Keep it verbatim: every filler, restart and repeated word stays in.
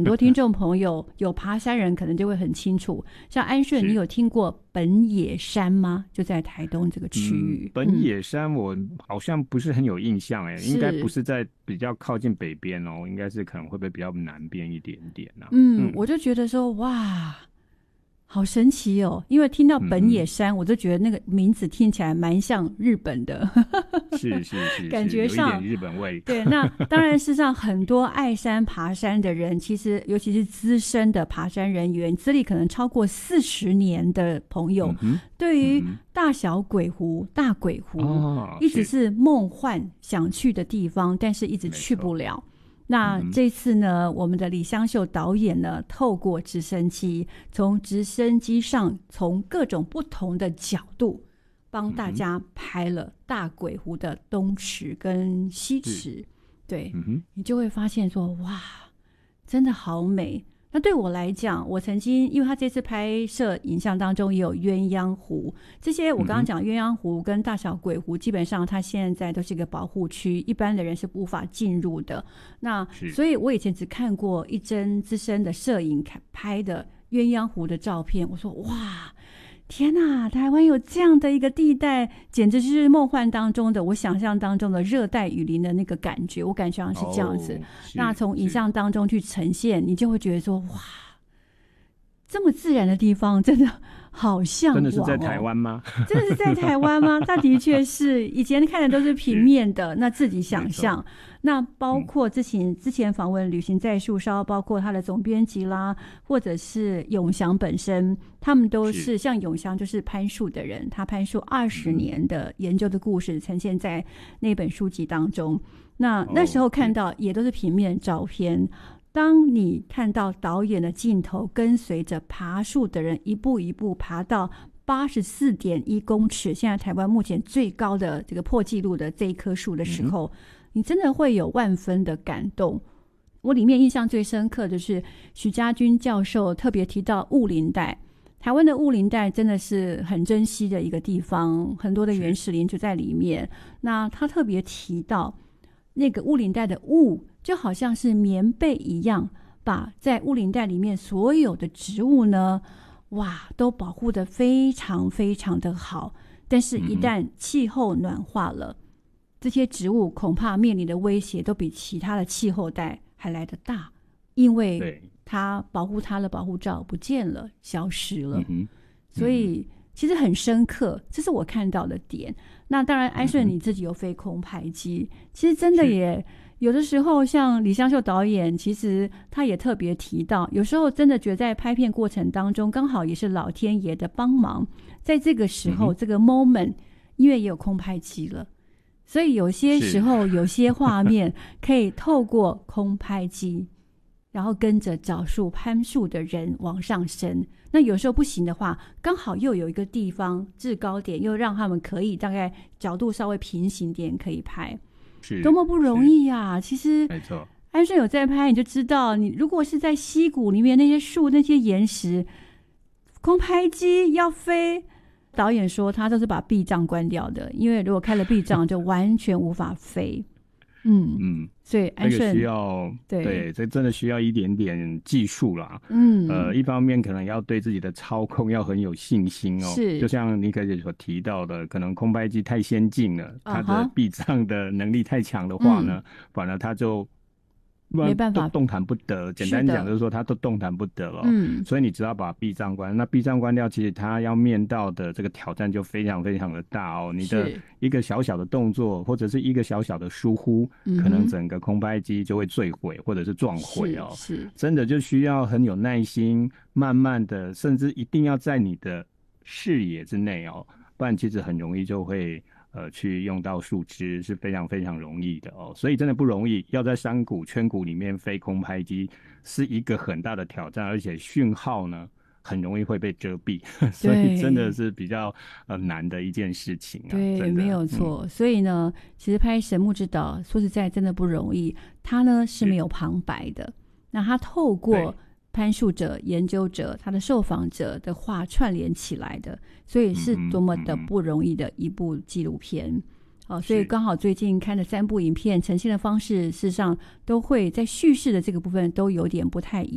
多听众朋友有爬山人可能就会很清楚，像安顺，你有听过本野山吗？就在台东这个区域。 嗯、本野山我好像不是很有印象哎、 嗯， 应该不是在比较靠近北边哦，应该是可能会不会比较南边一点点啊？ 嗯，嗯我就觉得说哇。好神奇哦！因为听到本野山，嗯、我就觉得那个名字听起来蛮像日本的， 是是 是, 是， 感觉上有一点日本味。 对，那当然，事实上很多爱山爬山的人，其实尤其是资深的爬山人员，资历可能超过四十年的朋友，嗯、对于大小鬼湖、嗯、大鬼湖、哦、一直是梦幻想去的地方，但是一直去不了。那这次呢，我们的李湘秀导演呢，透过直升机，从直升机上从各种不同的角度帮大家拍了大鬼湖的东池跟西池。对、嗯、你就会发现说哇，真的好美。那对我来讲，我曾经因为他这次拍摄影像当中也有鸳鸯湖，这些我刚刚讲鸳鸯湖跟大小鬼湖，基本上它现在都是一个保护区，一般的人是无法进入的。那所以我以前只看过一帧资深的摄影拍的鸳鸯湖的照片，我说哇，天哪，台湾有这样的一个地带，简直是梦幻当中的我想象当中的热带雨林的那个感觉，我感觉上是这样子、哦、那从影像当中去呈现，你就会觉得说哇，这么自然的地方真的好向往、哦、 真的是在台湾吗？ 真的是在台湾吗？它的确是，以前看的都是平面的，那自己想象。那包括之前、嗯、之前访问旅行在树梢，包括他的总编辑啦，或者是永祥本身，他们都是, 是像永祥就是攀树的人，他攀树二十年的研究的故事呈现在那本书籍当中。那那时候看到也都是平面照片。当你看到导演的镜头跟随着爬树的人一步一步爬到 八十四点一公尺，现在台湾目前最高的这个破纪录的这一棵树的时候、嗯、你真的会有万分的感动。我里面印象最深刻的是许家军教授特别提到雾林带，台湾的雾林带真的是很珍惜的一个地方，很多的原始林就在里面。那他特别提到那个雾林带的雾就好像是棉被一样，把在雾林带里面所有的植物呢，哇，都保护得非常非常的好。但是一旦气候暖化了、嗯、这些植物恐怕面临的威胁都比其他的气候带还来得大，因为它保护它的保护罩不见了，消失了、嗯嗯、所以其实很深刻，这是我看到的点。那当然安顺你自己有飞空拍机、嗯、其实真的也有的时候像李湘秀导演，其实他也特别提到，有时候真的觉得在拍片过程当中刚好也是老天爷的帮忙，在这个时候、嗯、这个 moment 因为也有空拍机了，所以有些时候有些画面可以透过空拍机然后跟着找树攀树的人往上升。那有时候不行的话，刚好又有一个地方制高点又让他们可以大概角度稍微平行点可以拍，多么不容易啊。其实没错， 安顺有在拍你就知道，你如果是在溪谷里面那些树那些岩石，空拍机要飞，导演说他都是把避障关掉的，因为如果开了避障就完全无法飞。嗯嗯，所以安顺、 这个需要 对, 对，这真的需要一点点技术啦。 嗯， 呃，一方面可能要对自己的操控要很有信心哦。 是， 就像你可以所提到的，可能空拍机太先进了，它的避障的能力太强的话呢，嗯、反而它就没办法动弹不得。简单讲就是说它都动弹不得了。 嗯， 所以你只要把避障关，那避障关掉，其实它要面到的这个挑战就非常非常的大哦。你的一个小小的动作或者是一个小小的疏忽、嗯、可能整个空拍机就会坠毁或者是撞毁哦。 是, 是真的就需要很有耐心，慢慢的，甚至一定要在你的视野之内哦，不然其实很容易就会呃，去用到树枝，是非常非常容易的哦，所以真的不容易。要在山谷、圈谷里面飞空拍机是一个很大的挑战，而且讯号呢很容易会被遮蔽，所以真的是比较呃难的一件事情啊。 对，没有错、嗯。所以呢，其实拍《神木之岛》说实在真的不容易，它呢是没有旁白的。那它透过攀树者、研究者、他的受访者的话串联起来的，所以是多么的不容易的一部纪录片。嗯哦，所以刚好最近看的三部影片呈现的方式，事实上都会在叙事的这个部分都有点不太一样。